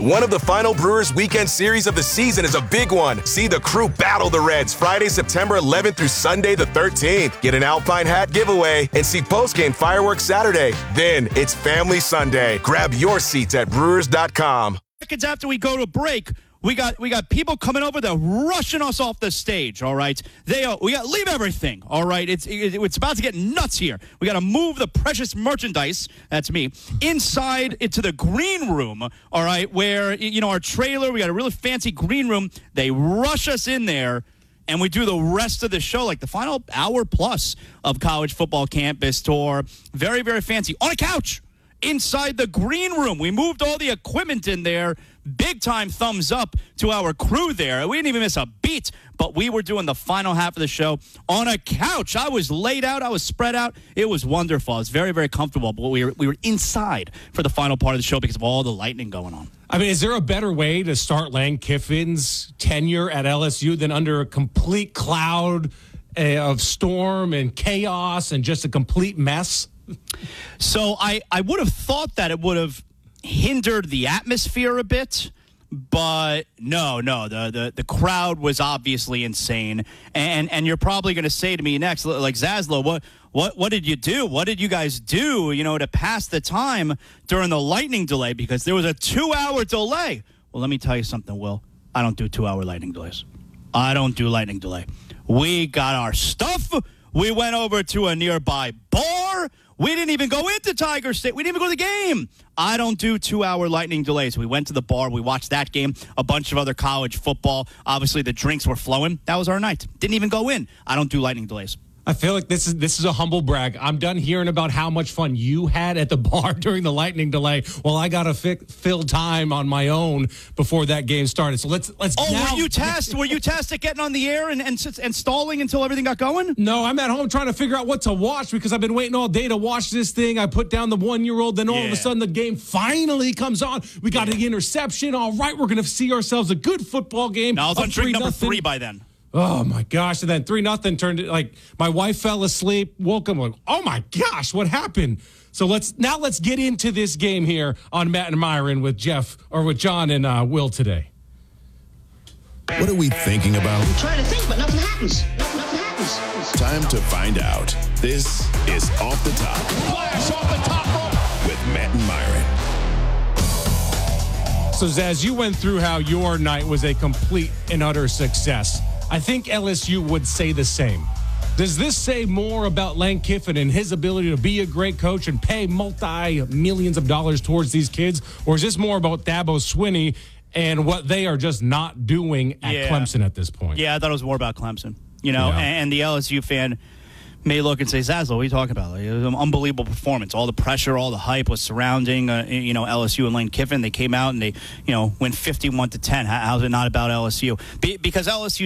One of the final Brewers weekend series of the season is a big one. See the crew battle the Reds Friday, September 11th through Sunday the 13th. Get an Alpine hat giveaway and see postgame fireworks Saturday. Then it's Family Sunday. Grab your seats at Brewers.com. Seconds after we go to break, we got people coming over. They're rushing us off the stage. All right, we got to leave everything. All right, it's about to get nuts here. We got to move the precious merchandise. That's me inside into the green room. All right, where our trailer. We got a really fancy green room. They rush us in there. And we do the rest of the show, like the final hour plus of College Football Campus Tour. Very, very fancy. On a couch inside the green room. We moved all the equipment in there. Big time thumbs up to our crew there. We didn't even miss a beat, but we were doing the final half of the show on a couch. I was laid out. I was spread out. It was wonderful. It was very, very comfortable. But we were inside for the final part of the show because of all the lightning going on. I mean, is there a better way to start Lane Kiffin's tenure at LSU than under a complete cloud of storm and chaos and just a complete mess? So I would have thought that it would have hindered the atmosphere a bit, but no, the crowd was obviously insane. And you're probably going to say to me next, like, Zaslow, what did you do? What did you guys do, to pass the time during the lightning delay? Because there was a 2-hour delay. Well, let me tell you something, Will. I don't do 2-hour lightning delays. I don't do lightning delay. We got our stuff. We went over to a nearby bar. We didn't even go into Tiger State. We didn't even go to the game. I don't do 2-hour lightning delays. We went to the bar. We watched that game, a bunch of other college football. Obviously, the drinks were flowing. That was our night. Didn't even go in. I don't do lightning delays. I feel like this is a humble brag. I'm done hearing about how much fun you had at the bar during the lightning delay. Well, I got to fill time on my own before that game started. So let's. Oh, now, were you tasked at getting on the air and stalling until everything got going? No, I'm at home trying to figure out what to watch because I've been waiting all day to watch this thing. I put down the 1-year-old, then all of a sudden the game finally comes on. We got an interception. All right, we're going to see ourselves a good football game. No, I was on drink number 3 by then. Oh, my gosh. And then 3-0 turned it like my wife fell asleep, woke up, like, oh, my gosh, what happened? So let's get into this game here on Matt and Myron with John and Will today. What are we thinking about? I'm trying to think, but nothing happens. Nothing happens. Time to find out. This is Off the Top. Flash off the top rope. With Matt and Myron. So, Zaz, you went through how your night was a complete and utter success. I think LSU would say the same. Does this say more about Lane Kiffin and his ability to be a great coach and pay multi-millions of dollars towards these kids? Or is this more about Dabo Swinney and what they are just not doing at Clemson at this point? Yeah, I thought it was more about Clemson. And the LSU fan may look and say, Zaslow, what are you talking about? It was an unbelievable performance. All the pressure, all the hype was surrounding, LSU and Lane Kiffin. They came out and they, went 51-10. How's it not about LSU? Because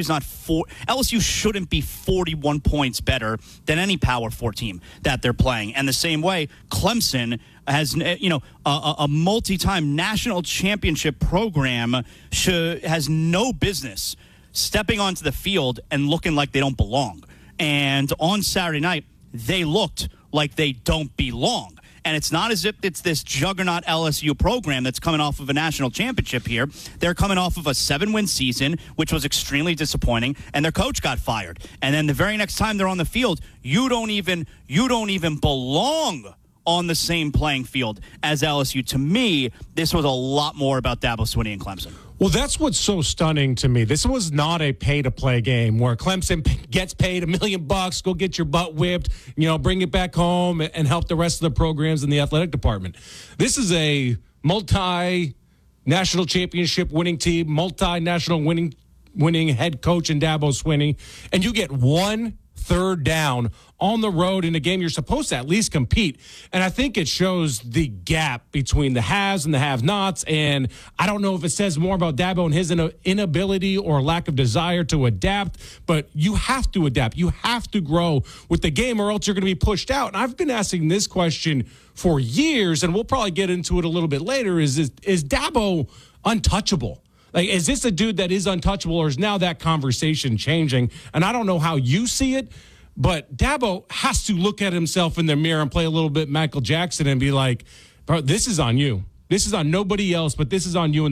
LSU shouldn't be 41 points better than any Power 4 team that they're playing. And the same way, Clemson has, a multi-time national championship program has no business stepping onto the field and looking like they don't belong. And on Saturday night, they looked like they don't belong. And it's not as if it's this juggernaut LSU program that's coming off of a national championship here. They're coming off of a 7-win season, which was extremely disappointing, and their coach got fired. And then the very next time they're on the field, you don't even belong on the same playing field as LSU. To me, this was a lot more about Dabo Swinney and Clemson. Well, that's what's so stunning to me. This was not a pay-to-play game where Clemson gets paid $1 million, go get your butt whipped, bring it back home and help the rest of the programs in the athletic department. This is a multi-national championship winning team, multi-national winning head coach in Dabo Swinney, and you get 1 third down on the road in a game you're supposed to at least compete. And I think it shows the gap between the haves and the have-nots. And I don't know if it says more about Dabo and his inability or lack of desire to adapt, but you have to adapt. You have to grow with the game or else you're going to be pushed out. And I've been asking this question for years, and we'll probably get into it a little bit later. Is Dabo untouchable? Like, is this a dude that is untouchable, or is now that conversation changing? And I don't know how you see it, but Dabo has to look at himself in the mirror and play a little bit Michael Jackson and be like, bro, this is on you. This is on nobody else, but this is on you.